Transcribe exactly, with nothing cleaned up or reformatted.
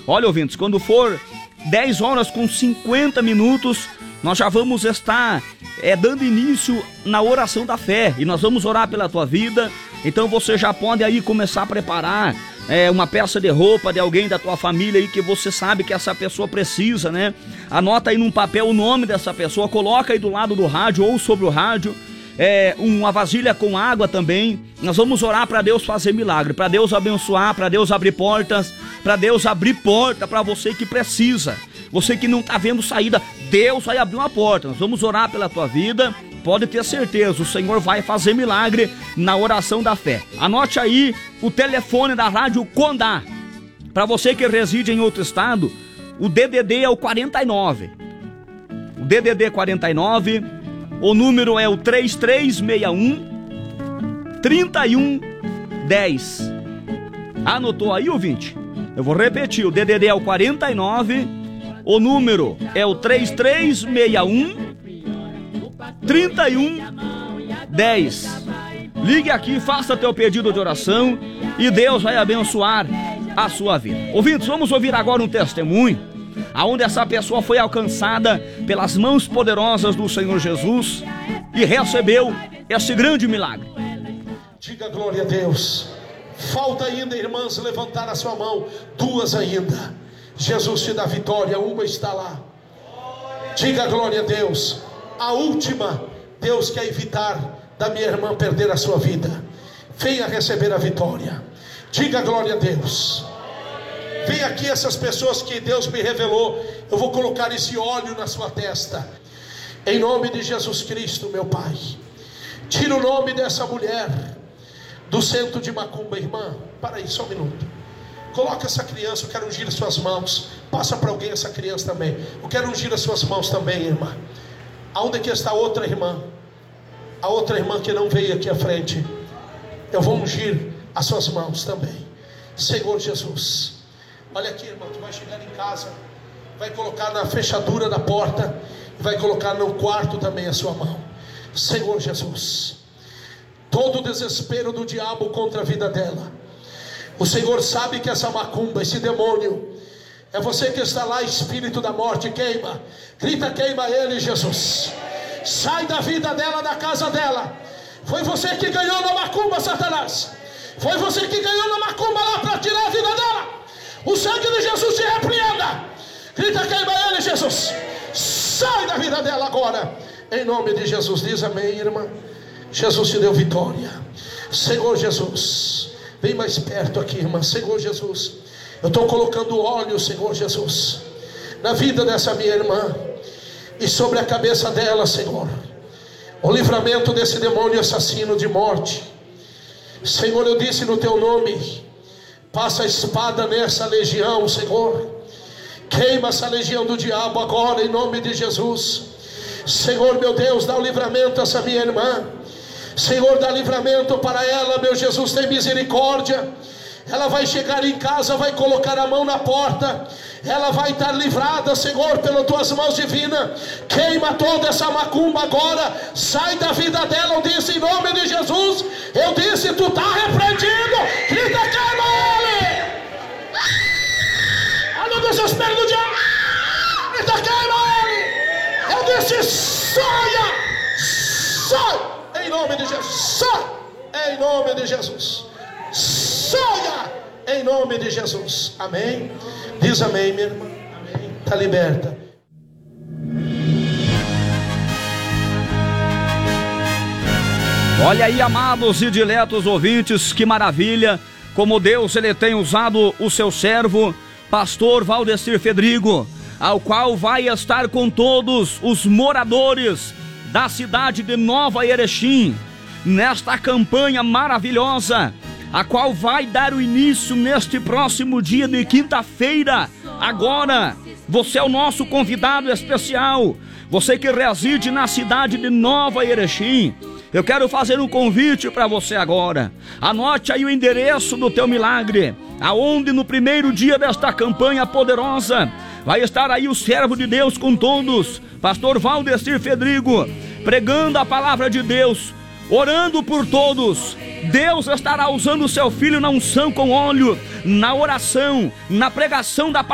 Olha, ouvintes, quando for dez horas com cinquenta minutos, nós já vamos estar é, dando início na oração da fé. E nós vamos orar pela tua vida. Então você já pode aí começar a preparar é, uma peça de roupa de alguém da tua família aí que você sabe que essa pessoa precisa, né? Anota aí num papel o nome dessa pessoa, coloca aí do lado do rádio ou sobre o rádio. É, uma vasilha com água também. Nós vamos orar para Deus fazer milagre, para Deus abençoar, para Deus abrir portas, para Deus abrir porta para você que precisa, você que não está vendo saída. Deus vai abrir uma porta. Nós vamos orar pela tua vida. Pode ter certeza, o Senhor vai fazer milagre na oração da fé. Anote aí o telefone da Rádio Condá. Para você que reside em outro estado, o D D D é o quarenta e nove. O D D D quarenta e nove. O número é o três três seis um, três um um zero. Anotou aí, ouvinte? Eu vou repetir, o D D D é o quarenta e nove, o número é o três três seis um, três um um zero. Ligue aqui, faça teu pedido de oração e Deus vai abençoar a sua vida. Ouvintes, vamos ouvir agora um testemunho aonde essa pessoa foi alcançada pelas mãos poderosas do Senhor Jesus e recebeu esse grande milagre. Diga glória a Deus. Falta ainda, irmãs, levantar a sua mão. Duas ainda. Jesus te dá vitória, uma está lá. Diga glória a Deus. A última, Deus quer evitar da minha irmã perder a sua vida. Venha receber a vitória. Diga glória a Deus. Vem aqui essas pessoas que Deus me revelou. Eu vou colocar esse óleo na sua testa. Em nome de Jesus Cristo, meu Pai. Tira o nome dessa mulher do centro de Macumba, irmã. Para aí, só um minuto. Coloca essa criança, eu quero ungir as suas mãos. Passa para alguém essa criança também. Eu quero ungir as suas mãos também, irmã. Aonde que está a outra irmã? A outra irmã que não veio aqui à frente. Eu vou ungir as suas mãos também. Senhor Jesus. Olha aqui, irmão, tu vai chegar em casa, vai colocar na fechadura da porta e vai colocar no quarto também a sua mão. Senhor Jesus, todo o desespero do diabo contra a vida dela, o Senhor sabe que essa macumba, esse demônio, é você que está lá, espírito da morte, queima, grita, queima ele, Jesus, sai da vida dela, da casa dela. Foi você que ganhou na macumba, Satanás, foi você que ganhou na macumba lá para tirar a vida dela. O sangue de Jesus te repreenda. Grita, queima ele, Jesus. Sai da vida dela agora. Em nome de Jesus, diz amém, irmã. Jesus te deu vitória. Senhor Jesus, vem mais perto aqui, irmã. Senhor Jesus, eu estou colocando óleo, Senhor Jesus, na vida dessa minha irmã e sobre a cabeça dela, Senhor, o livramento desse demônio assassino de morte. Senhor, eu disse no teu nome, passa a espada nessa legião, Senhor. Queima essa legião do diabo agora, em nome de Jesus. Senhor, meu Deus, dá o livramento a essa minha irmã. Senhor, dá livramento para ela, meu Jesus, tem misericórdia. Ela vai chegar em casa, vai colocar a mão na porta. Ela vai estar livrada, Senhor, pelas tuas mãos divinas. Queima toda essa macumba agora. Sai da vida dela, eu disse em nome de Jesus. Eu disse, tu está repreendido. Grita, queima ele. Olha o desespero do diabo. Grita, queima ele. Eu disse, saia. Sai. Em nome de Jesus. Sai. Em nome de Jesus. Saia. Em nome de Jesus. Amém. Diz amém, minha irmã. Amém. Está liberta. Olha aí, amados e diletos ouvintes, que maravilha, como Deus ele tem usado o seu servo, pastor Valdecir Fedrigo, ao qual vai estar com todos os moradores da cidade de Nova Erechim, nesta campanha maravilhosa, a qual vai dar o início neste próximo dia de quinta-feira. Agora, você é o nosso convidado especial, você que reside na cidade de Nova Erechim. Eu quero fazer um convite para você agora. Anote aí o endereço do teu milagre, aonde no primeiro dia desta campanha poderosa vai estar aí o servo de Deus com todos, pastor Valdecir Fedrigo, pregando a palavra de Deus, orando por todos. Deus estará usando o seu filho na unção com óleo, na oração, na pregação da palavra.